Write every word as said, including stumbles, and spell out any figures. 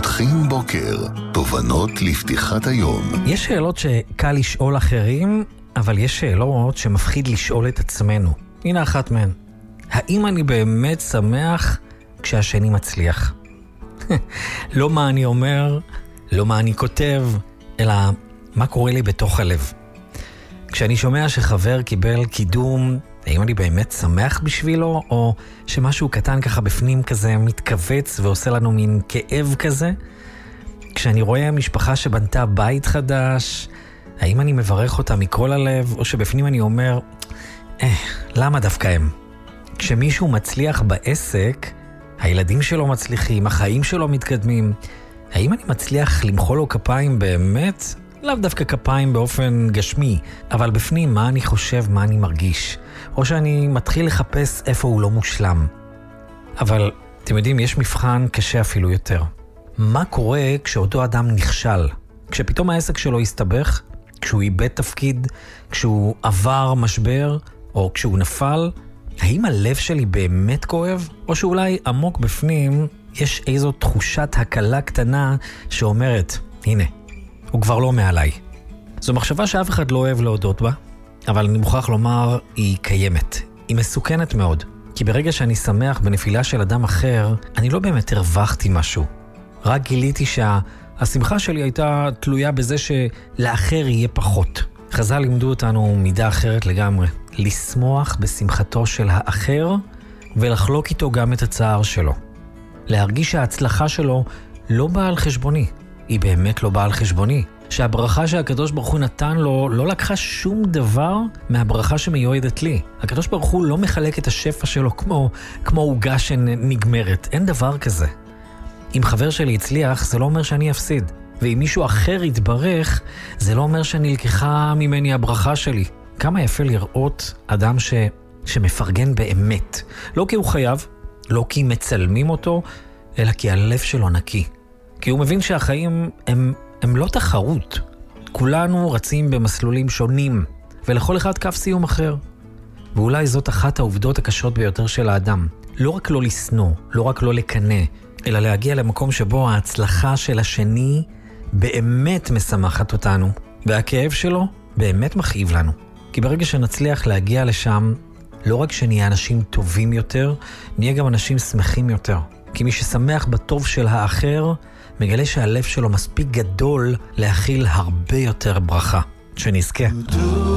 פותחים בוקר, תובנות לפתיחת היום. יש שאלות שקל לשאול אחרים, אבל יש שאלות שמפחיד לשאול את עצמנו. הנה אחת מהן. האם אני באמת שמח כשהשני מצליח? לא מה אני אומר, לא מה אני כותב, אלא מה קורה לי בתוך הלב. כשאני שומע שחבר קיבל קידום, האם אני באמת שמח בשבילו, או שמשהו קטן ככה בפנים כזה מתכווץ ועושה לנו מין כאב כזה? כשאני רואה משפחה שבנתה בית חדש, האם אני מברך אותה מכל הלב, או שבפנים אני אומר, אה, למה דווקא הם? כשמישהו מצליח בעסק, הילדים שלו מצליחים, החיים שלו מתקדמים, האם אני מצליח למחוא לו כפיים באמת? לאו דווקא כפיים באופן גשמי, אבל בפנים מה אני חושב, מה אני מרגיש, או שאני מתחיל לחפש איפה הוא לא מושלם. אבל אתם יודעים, יש מבחן קשה אפילו יותר. מה קורה כשאותו אדם נכשל? כשפתאום העסק שלו הסתבך, כשהוא איבד תפקיד, כשהוא עבר משבר, או כשהוא נפל, האם הלב שלי באמת כואב? או שאולי עמוק בפנים יש איזו תחושת הקלה קטנה שאומרת, הנה, הוא כבר לא מעליי. זו מחשבה שאף אחד לא אוהב להודות בה, אבל אני מוכרח לומר, היא קיימת. היא מסוכנת מאוד. כי ברגע שאני שמח בנפילה של אדם אחר, אני לא באמת הרווחתי משהו. רק גיליתי שהשמחה שלי הייתה תלויה בזה שלאחר יהיה פחות. חז"ל לימדו אותנו מידה אחרת לגמרי. לשמוח בשמחתו של האחר, ולחלוק איתו גם את הצער שלו. להרגיש שההצלחה שלו לא באה על חשבוני. היא באמת לא באה על חשבוני. שהברכה שהקדוש ברוך הוא נתן לו לא לקחה שום דבר מהברכה שמיועדת לי. הקדוש ברוך הוא לא מחלק את השפע שלו כמו, כמו עוגה שנגמרת. אין דבר כזה. אם חבר שלי הצליח, זה לא אומר שאני אפסיד. ואם מישהו אחר יתברך, זה לא אומר שנלקחה ממני הברכה שלי. כמה יפה לראות אדם ש... שמפרגן באמת. לא כי הוא חייב, לא כי מצלמים אותו, אלא כי הלב שלו נקי. כי הוא מבין שהחיים הם, הם לא תחרות. כולנו רצים במסלולים שונים, ולכל אחד קו סיום אחר. ואולי זאת אחת העובדות הקשות ביותר של האדם. לא רק לא לסנוע, לא רק לא לקנא, אלא להגיע למקום שבו ההצלחה של השני באמת משמחת אותנו, והכאב שלו באמת מכאיב לנו. כי ברגע שנצליח להגיע לשם, לא רק שנהיה אנשים טובים יותר, נהיה גם אנשים שמחים יותר. כי מי ששמח בטוב של האחר, מגלה שהלב שלו מספיק גדול להכיל הרבה יותר ברכה. שנזכה.